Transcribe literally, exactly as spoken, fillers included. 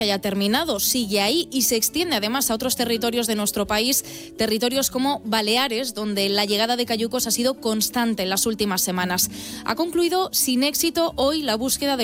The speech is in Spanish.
haya terminado, sigue ahí y se extiende además a otros territorios de nuestro país, territorios como Baleares, donde la llegada de cayucos ha sido constante en las últimas semanas. Ha concluido sin éxito hoy la búsqueda de